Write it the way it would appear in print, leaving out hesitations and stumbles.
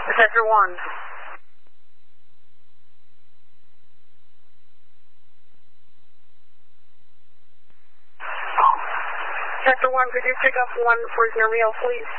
Sector 1. Sector 1, could you pick up one prisoner meal, please?